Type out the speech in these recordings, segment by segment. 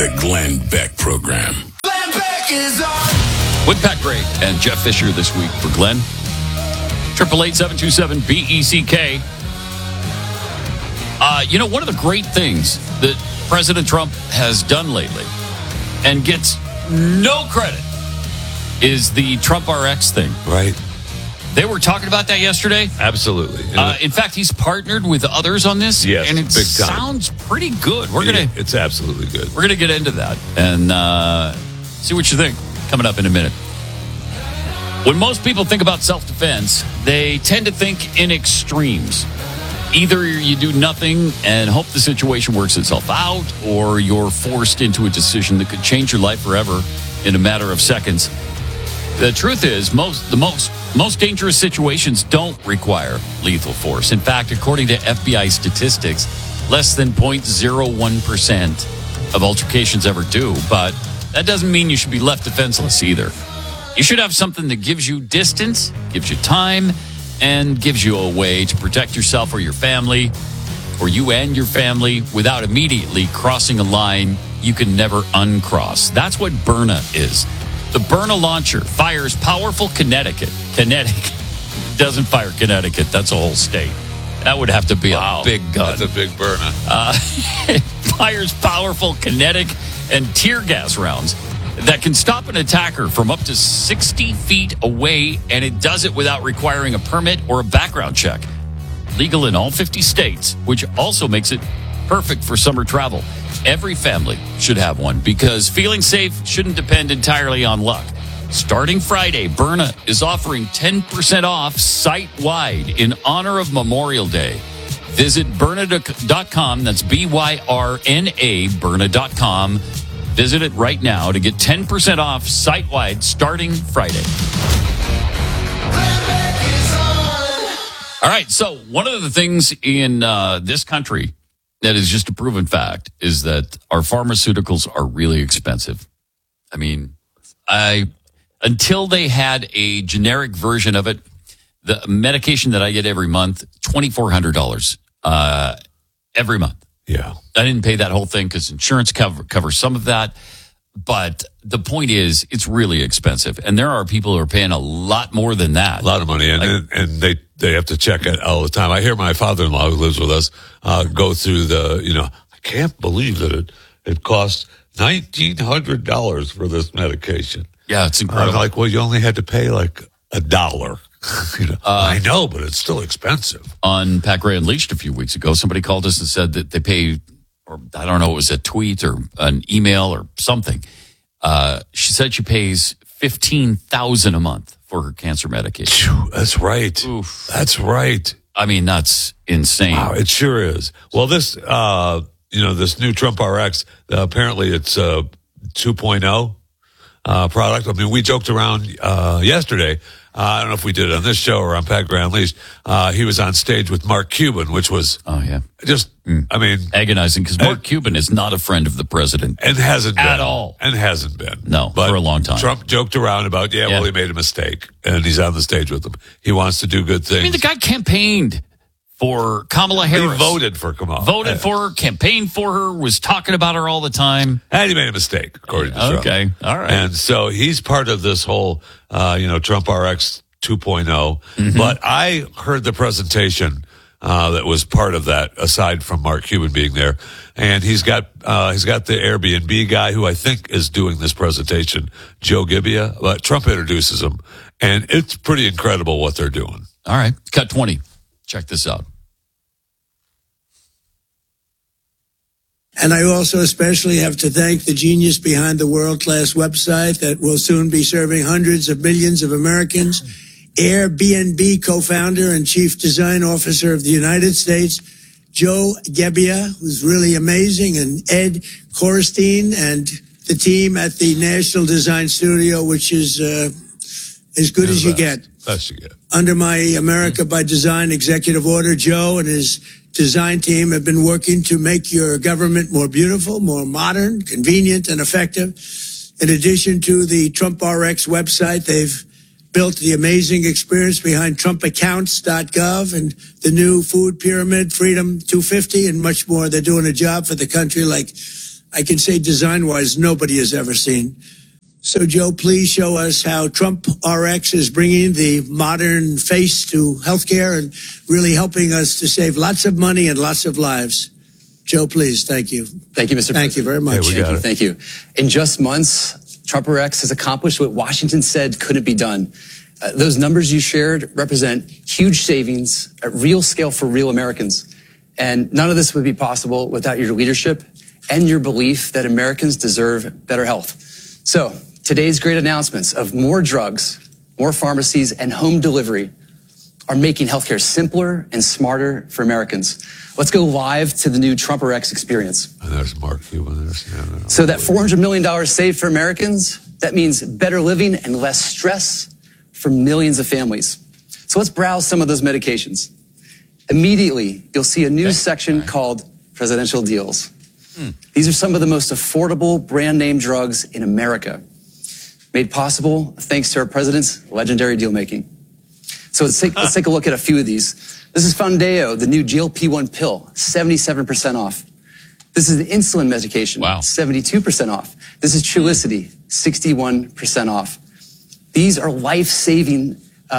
The Glenn Beck Program. Glenn Beck is on. With Pat Gray and Jeff Fisher this week for Glenn. 888-727-BECK. One of the great things that President Trump has done lately and gets no credit is the Trump RX thing. Right. They were talking about that yesterday. Absolutely. In fact, he's partnered with others on this. Yes, and it big time. sounds pretty good. It's absolutely good. We're gonna get into that and see what you think coming up in a minute. When most people think about self-defense, they tend to think in extremes. Either you do nothing and hope the situation works itself out, or you're forced into a decision that could change your life forever in a matter of seconds. The truth is, the most dangerous situations don't require lethal force. In fact, according to FBI statistics, less than 0.01% of altercations ever do. But that doesn't mean you should be left defenseless either. You should have something that gives you distance, gives you time, and gives you a way to protect yourself or your family, or you and your family, without immediately crossing a line you can never uncross. That's what Byrna is. The Byrna launcher fires powerful kinetic doesn't fire Connecticut. That's a whole state. That would have to be a big gun. That's a big Byrna. It fires powerful kinetic and tear gas rounds that can stop an attacker from up to 60 feet away, and it does it without requiring a permit or a background check. Legal in all 50 states, which also makes it perfect for summer travel. Every family should have one because feeling safe shouldn't depend entirely on luck. Starting Friday, Byrna is offering 10% off site-wide in honor of Memorial Day. Visit Byrna.com. That's B-Y-R-N-A, Byrna.com. Visit it right now to get 10% off site-wide starting Friday. All right, so one of the things in this country that is just a proven fact is that our pharmaceuticals are really expensive. I mean, until they had a generic version of it, the medication that I get every month, $2,400 every month. Yeah. I didn't pay that whole thing because insurance covers some of that. But the point is, it's really expensive. And there are people who are paying a lot more than that. A lot of money. And they have to check it all the time. I hear my father-in-law, who lives with us, go through I can't believe that it costs $1,900 for this medication. Yeah, it's incredible. I'm like, well, you only had to pay like $1. I know, but it's still expensive. On Pat Gray Unleashed a few weeks ago, somebody called us and said that they pay, or I don't know, it was a tweet or an email or something. She said she pays $15,000 a month for her cancer medication. That's right. Oof. That's right. I mean, that's insane. Wow, it sure is. Well, this new Trump RX, apparently it's 2.0 product. I mean, we joked around yesterday. I don't know if we did it on this show or on Pat Gray Unleashed. He was on stage with Mark Cuban, which was agonizing because Mark Cuban is not a friend of the president. And hasn't been. At all. And hasn't been. No, but for a long time. Trump joked around about, he made a mistake. And he's on the stage with him. He wants to do good things. I mean, the guy campaigned for Kamala Harris. He voted for Kamala. Voted for her, campaigned for her, was talking about her all the time. And he made a mistake, according to Trump. Okay, all right. And so he's part of this whole, Trump RX 2.0. Mm-hmm. But I heard the presentation that was part of that, aside from Mark Cuban being there. And he's got the Airbnb guy who I think is doing this presentation, Joe Gibbia. But Trump introduces him, and it's pretty incredible what they're doing. All right, cut 20. Check this out. And I also especially have to thank the genius behind the world-class website that will soon be serving hundreds of millions of Americans, Airbnb co-founder and chief design officer of the United States, Joe Gebbia, who's really amazing, and Ed Korstein and the team at the National Design Studio, which is as good as you get. Best you get. Under my America by Design executive order, Joe and his design team have been working to make your government more beautiful, more modern, convenient, and effective. In addition to the Trump RX website, they've built the amazing experience behind TrumpAccounts.gov and the new food pyramid, Freedom 250, and much more. They're doing a job for the country like I can say design-wise, nobody has ever seen. So, Joe, please show us how Trump RX is bringing the modern face to healthcare and really helping us to save lots of money and lots of lives. Joe, please. Thank you. Thank you, Mr. President. Thank you very much. Thank you. In just months, Trump RX has accomplished what Washington said couldn't be done. Those numbers you shared represent huge savings at real scale for real Americans. And none of this would be possible without your leadership and your belief that Americans deserve better health. So, today's great announcements of more drugs, more pharmacies, and home delivery are making healthcare simpler and smarter for Americans. Let's go live to the new Trump RX experience. And there's Mark Cuban. So that $400 million saved for Americans, that means better living and less stress for millions of families. So let's browse some of those medications. Immediately, you'll see a new section called Presidential Deals. These are some of the most affordable brand name drugs in America, made possible thanks to our president's legendary deal making. So let's take a look at a few of these. This is Foundayo, the new GLP-1 pill, 77% off. This is the insulin medication, 72% off. This is Trulicity, 61% off. These are life-changing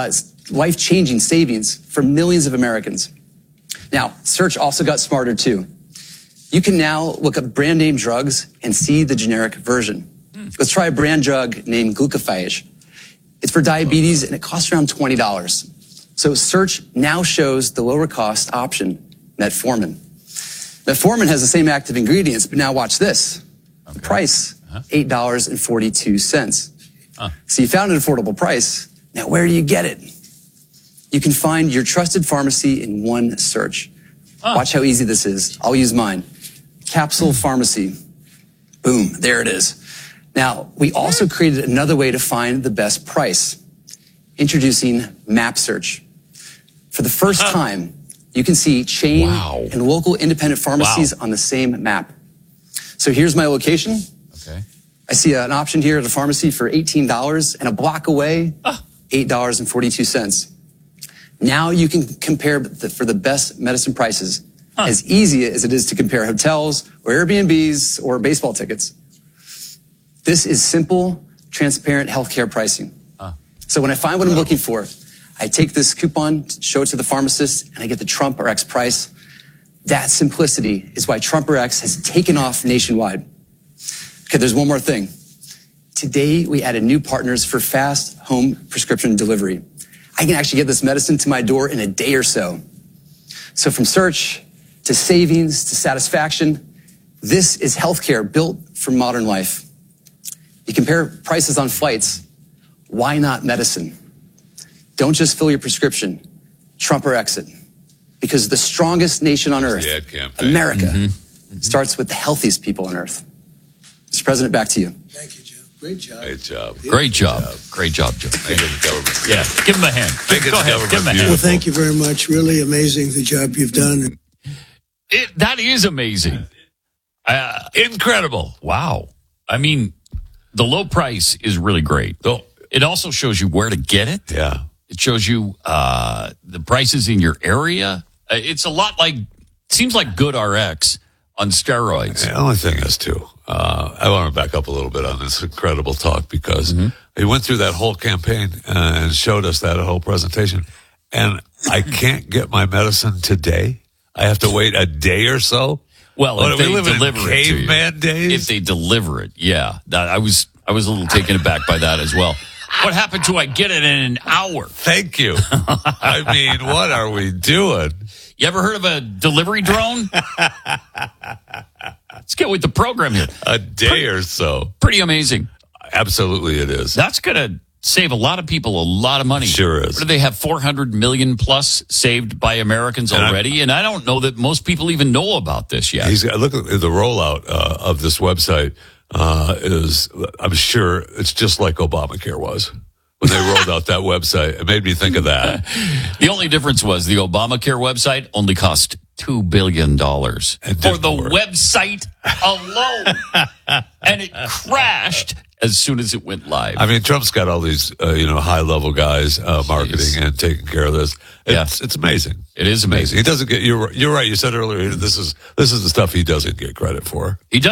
savings for millions of Americans. Now, search also got smarter too. You can now look up brand name drugs and see the generic version. Let's try a brand drug named Glucophage. It's for diabetes and it costs around $20. So search now shows the lower cost option, Metformin. Metformin has the same active ingredients, but now watch this. The price, $8.42. So you found an affordable price. Now where do you get it? You can find your trusted pharmacy in one search. Watch how easy this is. I'll use mine. Capsule Pharmacy. Boom, there it is. Now, we also created another way to find the best price. Introducing Map Search. For the first time, you can see chain and local independent pharmacies on the same map. So here's my location. Okay. I see an option here at a pharmacy for $18 and a block away, $8.42. Now you can compare for the best medicine prices as easy as it is to compare hotels or Airbnbs or baseball tickets. This is simple, transparent healthcare pricing. So when I find what I'm looking for, I take this coupon, show it to the pharmacist, and I get the Trump RX price. That simplicity is why Trump RX has taken off nationwide. Okay, there's one more thing. Today, we added new partners for fast home prescription delivery. I can actually get this medicine to my door in a day or so. So from search to savings to satisfaction, this is healthcare built for modern life. You compare prices on flights. Why not medicine? Don't just fill your prescription. Trump RX it. Because the strongest nation on earth, America, starts with the healthiest people on earth. Mr. President, back to you. Thank you, Joe. Great job. Great job. Great job. Great job, Joe. Big in the government. Yeah, give him a hand. Go ahead, give him a hand. Well, thank you very much. Really amazing the job you've done. That is amazing. Incredible. Wow. I mean, the low price is really great. It also shows you where to get it. Yeah. It shows you the prices in your area. It's a lot like, seems like Good RX on steroids. The only thing is, too, I want to back up a little bit on this incredible talk because he went through that whole campaign and showed us that whole presentation. And I can't get my medicine today. I have to wait a day or so. Well, if they deliver it to you, caveman days? if they deliver it, yeah. I was a little taken aback by that as well. What happened to I get it in an hour? Thank you. I mean, what are we doing? You ever heard of a delivery drone? Let's get with the program here. A day or so. Pretty amazing. Absolutely it is. That's going to save a lot of people a lot of money. Sure is. What do they have, 400 million plus saved by Americans already? And I don't know that most people even know about this yet. Look at the rollout of this website. I'm sure it's just like Obamacare was when they rolled out that website. It made me think of that. The only difference was the Obamacare website only cost $2 billion for the website alone. And it crashed as soon as it went live. I mean, Trump's got all these, high-level guys marketing and taking care of this. It's amazing. It is amazing. He doesn't get. You're right. You said earlier this is the stuff he doesn't get credit for. He doesn't.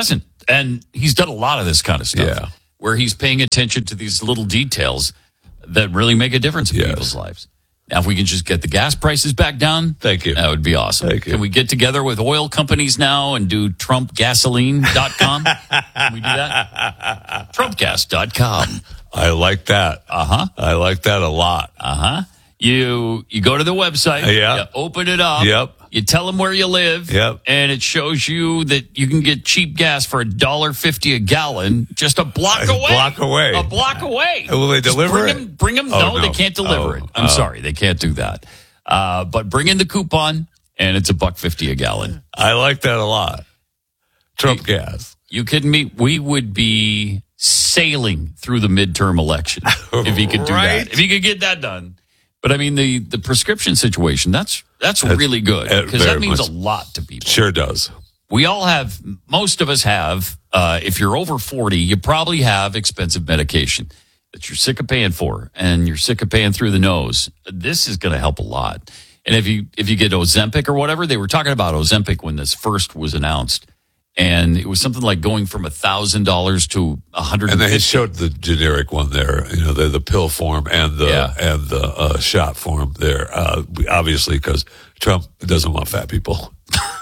And he's done a lot of this kind of stuff Yeah. where he's paying attention to these little details that really make a difference in Yes. people's lives. Now, if we can just get the gas prices back down, Thank you. that would be awesome. Thank you. Can we get together with oil companies now and do TrumpGasoline.com? Can we do that? TrumpGas.com. I like that. Uh-huh. I like that a lot. Uh-huh. You go to the website. Yeah. You open it up. Yep. You tell them where you live. Yep. And it shows you that you can get cheap gas for $1.50 a gallon just a block away. block away. A block away. Will they Just deliver bring it? Them, bring them. Oh, no, no. they can't deliver it. I'm sorry. They can't do that. But bring in the coupon and it's $1.50 a gallon. I like that a lot. Trump gas. You kidding me? We would be sailing through the midterm election if he could do Right? that. If he could get that done. But I mean, the prescription situation, that's really good because that very means much. a lot to people. Sure does. We all have, most of us have, if you're over 40, you probably have expensive medication that you're sick of paying for and you're sick of paying through the nose. This is going to help a lot. And if you get Ozempic or whatever, they were talking about Ozempic when this first was announced. And it was something like going from $1,000 to $150. And they showed the generic one there, the pill form and the shot form there. Obviously, because Trump doesn't want fat people.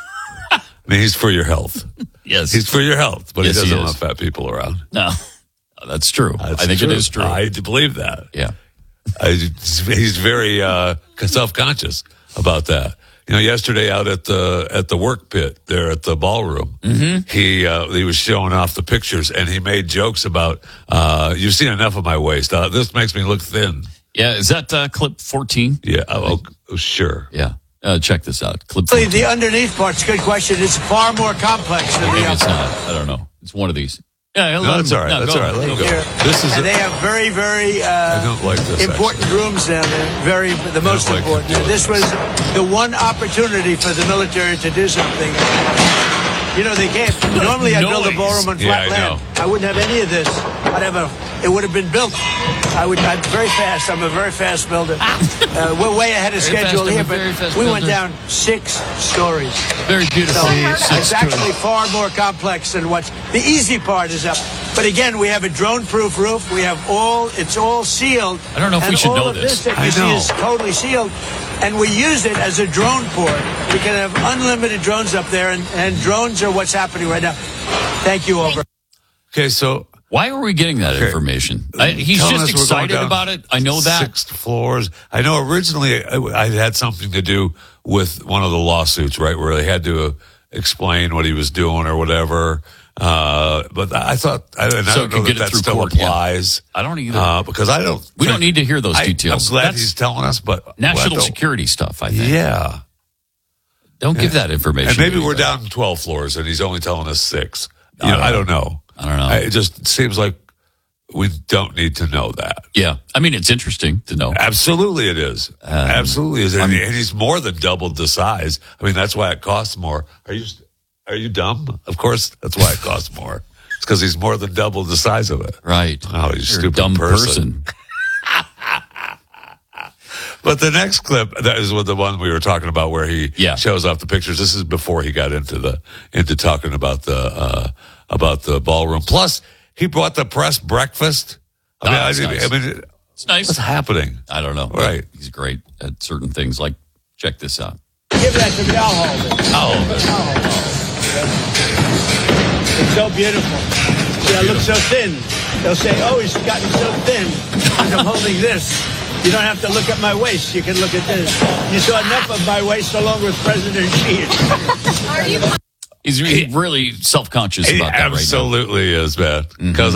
I mean, he's for your health. Yes. He's for your health, but Yes, he he doesn't is. want fat people around. No, that's true. That's I think it is true. I believe that. Yeah. He's very self-conscious about that. Yesterday out at the work pit there at the ballroom, he was showing off the pictures and he made jokes about, you've seen enough of my waist. This makes me look thin. Yeah. Is that clip 14? Yeah. Oh, sure. Yeah. Check this out. Clip 14. The underneath part's a good question. It's far more complex than Maybe the it's upper. not. I don't know. It's one of these. Yeah, No, that's all right. That's all right. Let him go. Here. This is. And they have very, very I don't like this. important rooms down there. The most like important. to do it. This was the one opportunity for the military to do something. They can't. Normally, I'd build a Noise. ballroom on flat Yeah, I land. I wouldn't have any of this. It would have been built. I'm very fast. I'm a very fast builder. We're way ahead of Very schedule fast, I'm here, a very fast but we went builder. down 6 stories. Very beautiful. So it's actually far more complex than the easy part is up. But again, we have a drone-proof roof. We have it's all sealed. I don't know if and we should all know of this. that I you see know. is totally sealed. And we use it as a drone port. We can have unlimited drones up there, and drones are what's happening right now. Thank you, Oprah. Okay, so Why are we getting that information? He's telling just us we're going excited down about it. I know that. 6 floors. I know originally I had something to do with one of the lawsuits, right, where they had to explain what he was doing or whatever. But I thought, I don't So know could get it that through still court, yeah. applies. I don't either. Because I don't. We don't need to hear those details. I'm glad That's he's telling us, but national security stuff, I think. Yeah. Don't give that information. And maybe to we're anybody. down 12 floors and he's only telling us 6. I don't know. I don't know. It just seems like we don't need to know that. Yeah. I mean, it's interesting to know. Absolutely it is. Absolutely is. And he's more than doubled the size. I mean, that's why it costs more. Are you dumb? Of course, that's why it costs more. It's because he's more than double the size of it. Right. Oh, you You're a stupid dumb person. But the next clip, that is the one we were talking about where he shows off the pictures. This is before he got into talking about the ballroom. Plus, he brought the press breakfast. Nice. I mean, It's nice. what's happening? I don't know. Right. He's great at certain things. Like, check this out. Give that to me. I'll hold it. It's so beautiful. See, I look so thin. They'll say, oh, he's gotten so thin because I'm holding this. You don't have to look at my waist. You can look at this. You saw enough of my waist along with President Xi. He's really self-conscious He about that right now. absolutely is, man. Because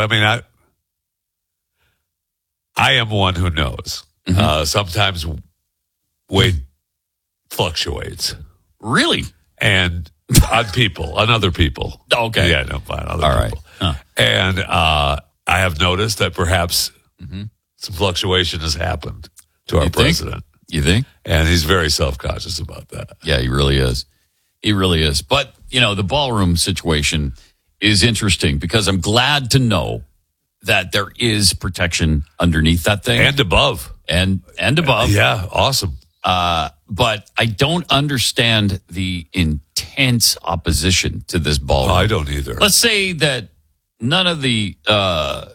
I am one who knows. Sometimes weight fluctuates, Really? and on other people. Okay. Yeah, no, fine, other All right. people. Huh. And I have noticed that perhaps some fluctuation has happened to our You think? president, You think? and he's very self-conscious about that. Yeah, he really is. He really is. But, the ballroom situation is interesting because I'm glad to know that there is protection underneath that thing. And above. And above. Yeah, awesome. But I don't understand the intense opposition to this ball. I don't either. Let's say that none of the